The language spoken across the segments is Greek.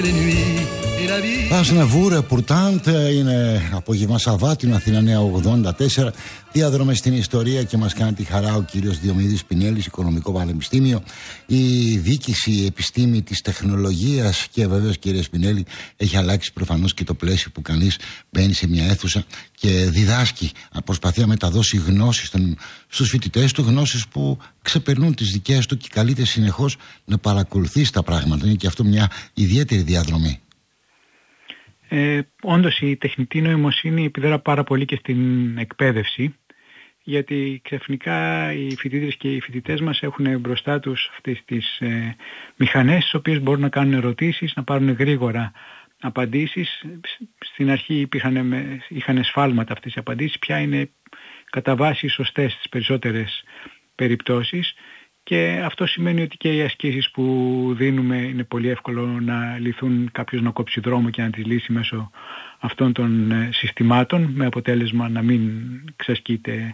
Ασνεβούρε Πουρτάντ, είναι απόγευμα Σαββάτου, Αθήνα Νέα 84. Διαδρομές στην ιστορία και μας κάνει τη χαρά ο κύριος Διομήδης Πινέλης, Οικονομικό Πανεπιστήμιο, η διοίκηση, η επιστήμη της τεχνολογίας. Και βέβαιως, κύριε Σπινέλη, έχει αλλάξει προφανώς και το πλαίσιο που κανείς μπαίνει σε μια αίθουσα και διδάσκει, προσπαθεί να μεταδώσει γνώσεις στους φοιτητές του, γνώσεις που ξεπερνούν τις δικές του και καλείται συνεχώς να παρακολουθεί τα πράγματα. Είναι και αυτό μια ιδιαίτερη διαδρομή. Όντως η τεχνητή νοημοσύνη επιδρά πάρα πολύ και στην εκπαίδευση, γιατί ξαφνικά οι φοιτήτρες και οι φοιτητές μας έχουν μπροστά τους αυτές τις μηχανές, τις οποίες μπορούν να κάνουν ερωτήσεις, να πάρουν γρήγορα απαντήσεις. Στην αρχή είχαν σφάλματα αυτές οι απαντήσεις, πια είναι κατά βάση σωστές στις περισσότερες περιπτώσεις. Και αυτό σημαίνει ότι και οι ασκήσεις που δίνουμε είναι πολύ εύκολο να λυθούν, κάποιος να κόψει δρόμο και να τις λύσει μέσω αυτών των συστημάτων, με αποτέλεσμα να μην ξασκείται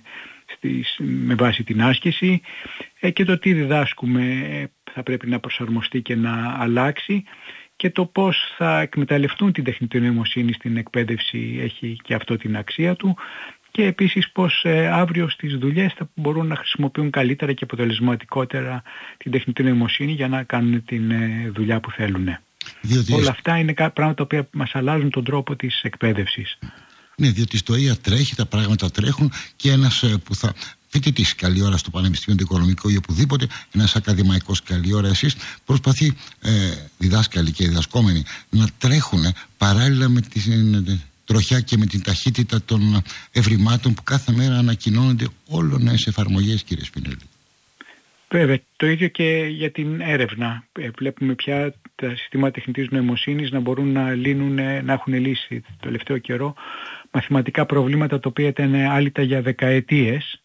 με βάση την άσκηση. Και το τι διδάσκουμε θα πρέπει να προσαρμοστεί και να αλλάξει, και το πώς θα εκμεταλλευτούν την τεχνητή νοημοσύνη στην εκπαίδευση έχει και αυτό την αξία του. Και επίσης πως αύριο στις δουλειές θα μπορούν να χρησιμοποιούν καλύτερα και αποτελεσματικότερα την τεχνητή νοημοσύνη για να κάνουν την δουλειά που θέλουν. Όλα αυτά είναι πράγματα τα οποία μας αλλάζουν τον τρόπο της εκπαίδευσης. Ναι, διότι η ιστορία τρέχει, τα πράγματα τρέχουν, και ένας που θα φοιτητής καλή ώρα στο Πανεπιστήμιο, το Οικονομικό ή οπουδήποτε, ένας ακαδημαϊκός καλή ώρα, εσείς προσπαθεί διδάσκαλοι και διδασκόμενοι να τρέχουν παράλληλα με την τροχιά και με την ταχύτητα των ευρημάτων που κάθε μέρα ανακοινώνονται όλο νέες εφαρμογές, κύριε Σπινέλη. Βέβαια, το ίδιο και για την έρευνα. Βλέπουμε πια τα συστήματα τεχνητής νοημοσύνης να μπορούν να λύνουν, να έχουν λύσει το τελευταίο καιρό μαθηματικά προβλήματα τα οποία ήταν άλυτα για δεκαετίες,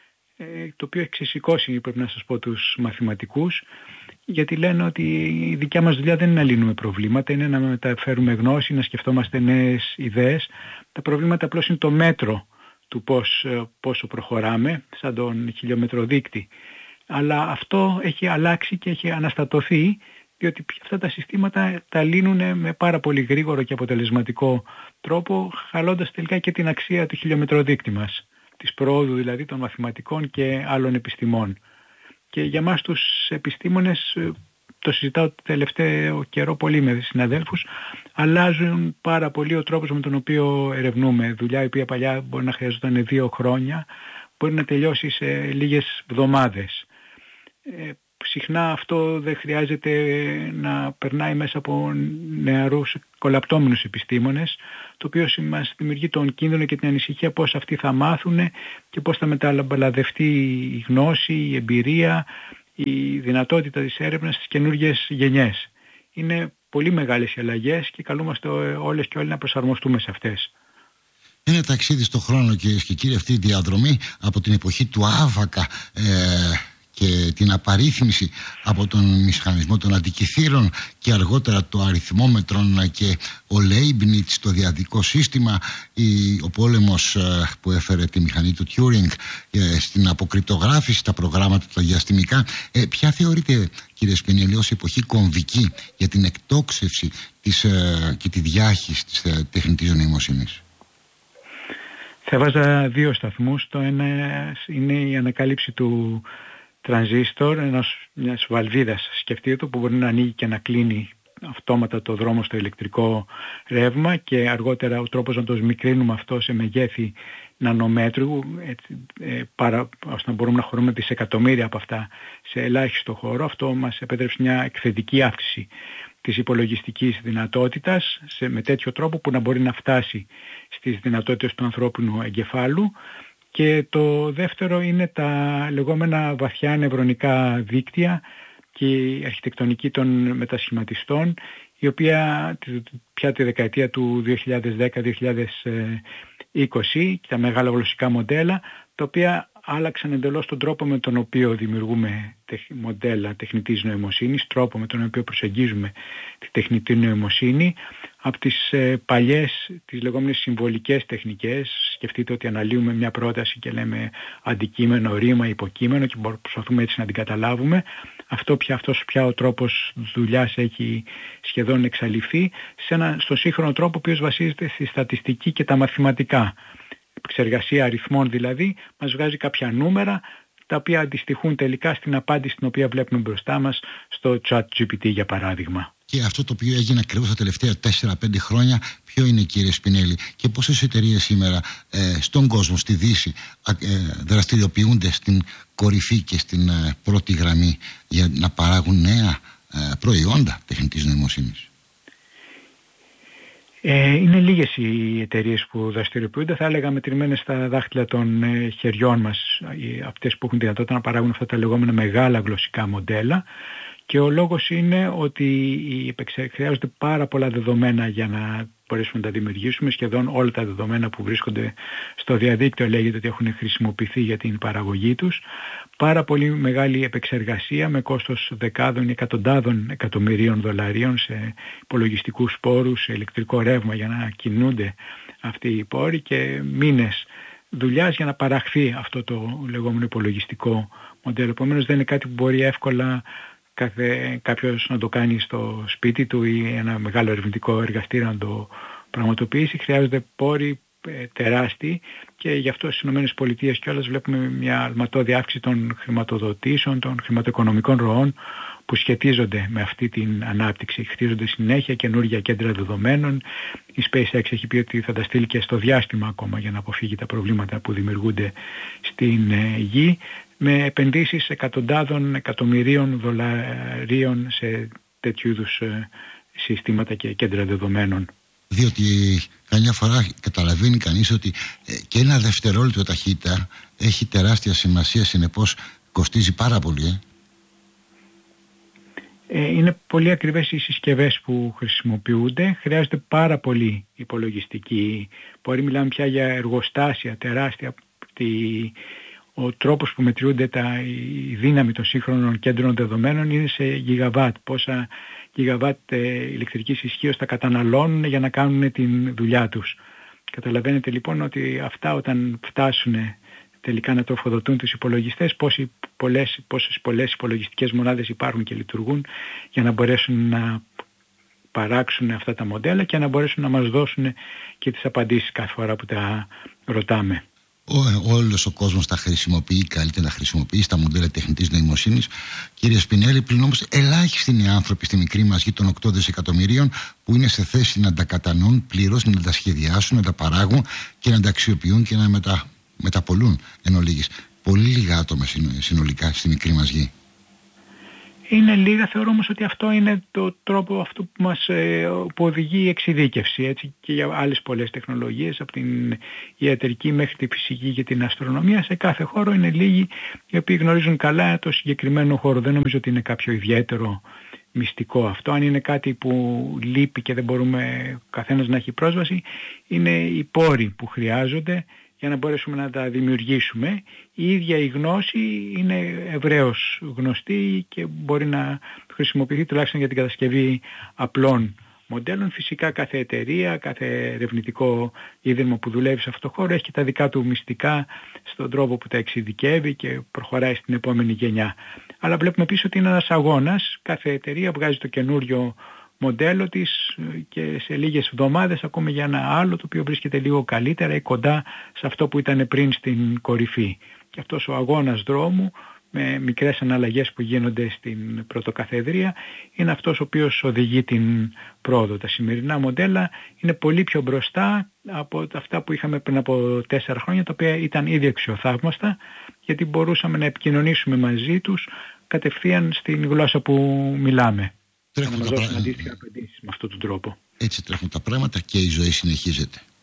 το οποίο έχει ξεσηκώσει, πρέπει να σας πω, τους μαθηματικούς, γιατί λένε ότι η δικιά μας δουλειά δεν είναι να λύνουμε προβλήματα, είναι να μεταφέρουμε γνώση, να σκεφτόμαστε νέες ιδέες. Τα προβλήματα απλώς είναι το μέτρο του πόσο προχωράμε, σαν τον χιλιομετροδείκτη. Αλλά αυτό έχει αλλάξει και έχει αναστατωθεί, διότι αυτά τα συστήματα τα λύνουν με πάρα πολύ γρήγορο και αποτελεσματικό τρόπο, χαλώντας τελικά και την αξία του χιλιομετροδείκτη μας, της προόδου δηλαδή των μαθηματικών και άλλων επιστημών. Και για μας τους επιστήμονες, το συζητάω το τελευταίο καιρό πολύ με συναδέλφους, αλλάζουν πάρα πολύ ο τρόπος με τον οποίο ερευνούμε. Δουλειά η οποία παλιά μπορεί να χρειαζόταν 2 χρόνια, μπορεί να τελειώσει σε λίγες εβδομάδες. Συχνά αυτό δεν χρειάζεται να περνάει μέσα από νεαρούς κολαπτώμενους επιστήμονες, το οποίο μας δημιουργεί τον κίνδυνο και την ανησυχία πώς αυτοί θα μάθουν και πώς θα μεταλαμπαδευτεί η γνώση, η εμπειρία, η δυνατότητα της έρευνας στις καινούργιες γενιές. Είναι πολύ μεγάλες οι αλλαγές και καλούμαστε όλες και όλοι να προσαρμοστούμε σε αυτές. Ένα ταξίδι στον χρόνο, κυρίες και κύριοι, αυτή η διαδρομή από την εποχή του Άβακα και την απαρίθμηση από τον μηχανισμό των αντικειθήρων και αργότερα το αριθμόμετρον και ο Λέιμπνιτς, το διαδικό σύστημα, ο πόλεμος που έφερε τη μηχανή του Τιούρινγκ στην αποκρυπτογράφηση, τα προγράμματα τα διαστημικά. Ποια θεωρείτε, κύριε Σπινέλη, ως εποχή κομβική για την εκτόξευση και τη διάχυση της τεχνητής νοημοσύνης? Θα βάζα 2 σταθμούς. Το ένα είναι η ανακάλυψη του τρανζίστορ, μιας βαλβίδας, σκεφτείτε το, που μπορεί να ανοίγει και να κλείνει αυτόματα το δρόμο στο ηλεκτρικό ρεύμα, και αργότερα ο τρόπος να το μικρύνουμε αυτό σε μεγέθη νανομέτρου, ώστε να μπορούμε να χωρούμε δισεκατομμύρια από αυτά σε ελάχιστο χώρο. Αυτό μας επέτρεψε μια εκθετική αύξηση της υπολογιστικής δυνατότητας με τέτοιο τρόπο που να μπορεί να φτάσει στις δυνατότητες του ανθρώπινου εγκεφάλου. Και το δεύτερο είναι τα λεγόμενα βαθιά νευρονικά δίκτυα και η αρχιτεκτονική των μετασχηματιστών, η οποία πια τη δεκαετία του 2010-2020, τα μεγάλα γλωσσικά μοντέλα, τα οποία άλλαξαν εντελώς τον τρόπο με τον οποίο δημιουργούμε μοντέλα τεχνητής νοημοσύνης, τρόπο με τον οποίο προσεγγίζουμε τη τεχνητή νοημοσύνη, από τις παλιές, τις λεγόμενες συμβολικές τεχνικές. Σκεφτείτε ότι αναλύουμε μια πρόταση και λέμε αντικείμενο, ρήμα, υποκείμενο και προσπαθούμε έτσι να την καταλάβουμε. Αυτός πια ο τρόπος δουλειάς έχει σχεδόν εξαλειφθεί στο σύγχρονο τρόπο ο οποίος βασίζεται στη στατιστική και τα μαθηματικά. Επεξεργασία αριθμών δηλαδή μας βγάζει κάποια νούμερα τα οποία αντιστοιχούν τελικά στην απάντηση την οποία βλέπουμε μπροστά μας στο ChatGPT για παράδειγμα. Και αυτό το οποίο έγινε ακριβώς τα τελευταία 4-5 χρόνια, ποιο είναι, κύριε Σπινέλη, και πόσες εταιρείες σήμερα στον κόσμο, στη Δύση, δραστηριοποιούνται στην κορυφή και στην πρώτη γραμμή για να παράγουν νέα προϊόντα τεχνητής νοημοσύνης? Είναι λίγες οι εταιρείες που δραστηριοποιούνται, θα έλεγα μετρημένες στα δάχτυλα των χεριών μας, αυτές που έχουν δυνατότητα να παράγουν αυτά τα λεγόμενα μεγάλα γλωσσικά μοντέλα. Και ο λόγος είναι ότι χρειάζονται πάρα πολλά δεδομένα για να μπορέσουμε να τα δημιουργήσουμε. Σχεδόν όλα τα δεδομένα που βρίσκονται στο διαδίκτυο λέγεται ότι έχουν χρησιμοποιηθεί για την παραγωγή τους. Πάρα πολύ μεγάλη επεξεργασία με κόστος δεκάδων ή εκατοντάδων εκατομμυρίων δολαρίων σε υπολογιστικούς πόρους, σε ηλεκτρικό ρεύμα για να κινούνται αυτοί οι πόροι και μήνες δουλειάς για να παραχθεί αυτό το λεγόμενο υπολογιστικό μοντέλο. Επομένως δεν είναι κάτι που μπορεί εύκολα κάποιος να το κάνει στο σπίτι του ή ένα μεγάλο ερευνητικό εργαστήριο να το πραγματοποιήσει. Χρειάζονται πόροι τεράστιοι και γι' αυτό στις ΗΠΑ κιόλας βλέπουμε μια αλματώδη αύξηση των χρηματοδοτήσεων, των χρηματοοικονομικών ροών που σχετίζονται με αυτή την ανάπτυξη. Χτίζονται συνέχεια καινούργια κέντρα δεδομένων. Η SpaceX έχει πει ότι θα τα στείλει και στο διάστημα ακόμα για να αποφύγει τα προβλήματα που δημιουργούνται στην γη, με επενδύσεις εκατοντάδων εκατομμυρίων δολαρίων σε τέτοιου είδους συστήματα και κέντρα δεδομένων. Διότι καμιά φορά καταλαβαίνει κανείς ότι και ένα δευτερόλεπτο ταχύτητα έχει τεράστια σημασία, συνεπώς κοστίζει πάρα πολύ. Είναι πολύ ακριβές οι συσκευές που χρησιμοποιούνται, χρειάζεται πάρα πολύ υπολογιστική πόροι, μιλάμε πια για εργοστάσια τεράστια. Ο τρόπος που μετριούνται η δύναμη των σύγχρονων κέντρων δεδομένων είναι σε γιγαβάτ. Πόσα γιγαβάτ ηλεκτρικής ισχύως θα καταναλώνουν για να κάνουν την δουλειά τους. Καταλαβαίνετε λοιπόν ότι αυτά όταν φτάσουν τελικά να τροφοδοτούν τους υπολογιστές, πόσες πολλές υπολογιστικές μονάδες υπάρχουν και λειτουργούν για να μπορέσουν να παράξουν αυτά τα μοντέλα και να μπορέσουν να μας δώσουν και τις απαντήσεις κάθε φορά που τα ρωτάμε. Όλος ο κόσμος τα χρησιμοποιεί, καλύτερα να χρησιμοποιεί στα μοντέλα τεχνητής νοημοσύνης. Κύριε Σπινέλη, πλην όμως ελάχιστοι είναι οι άνθρωποι στη μικρή μας γη των 8 δισεκατομμυρίων που είναι σε θέση να τα κατανοούν πλήρως, να τα σχεδιάσουν, να τα παράγουν και να τα αξιοποιούν και να μεταπολούν εν ολίγης. Πολύ λίγα άτομα συνολικά στη μικρή μας γη. Είναι λίγα, θεωρώ όμως ότι αυτό είναι το τρόπο αυτό που οδηγεί η εξειδίκευση, έτσι, και για άλλες πολλές τεχνολογίες, από την ιατρική μέχρι τη φυσική και την αστρονομία. Σε κάθε χώρο είναι λίγοι οι οποίοι γνωρίζουν καλά το συγκεκριμένο χώρο. Δεν νομίζω ότι είναι κάποιο ιδιαίτερο μυστικό αυτό. Αν είναι κάτι που λείπει και δεν μπορούμε ο καθένας να έχει πρόσβαση, είναι οι πόροι που χρειάζονται για να μπορέσουμε να τα δημιουργήσουμε. Η ίδια η γνώση είναι ευρέως γνωστή και μπορεί να χρησιμοποιηθεί τουλάχιστον για την κατασκευή απλών μοντέλων. Φυσικά κάθε εταιρεία, κάθε ερευνητικό ίδρυμα που δουλεύει σε αυτό το χώρο έχει και τα δικά του μυστικά στον τρόπο που τα εξειδικεύει και προχωράει στην επόμενη γενιά. Αλλά βλέπουμε επίσης ότι είναι ένας αγώνας. Κάθε εταιρεία βγάζει το καινούριο μοντέλο της και σε λίγες εβδομάδες ακούμε για ένα άλλο το οποίο βρίσκεται λίγο καλύτερα ή κοντά σε αυτό που ήταν πριν στην κορυφή. Και αυτός ο αγώνας δρόμου με μικρές αναλλαγές που γίνονται στην πρωτοκαθεδρία είναι αυτός ο οποίος οδηγεί την πρόοδο. Τα σημερινά μοντέλα είναι πολύ πιο μπροστά από αυτά που είχαμε πριν από 4 χρόνια, τα οποία ήταν ήδη αξιοθαύμαστα γιατί μπορούσαμε να επικοινωνήσουμε μαζί τους κατευθείαν στην γλώσσα που μιλάμε. Να μας δώσουν αντίστοιχα απαντήσεις με αυτόν τον τρόπο. Έτσι τρέχουν τα πράγματα και η ζωή συνεχίζεται.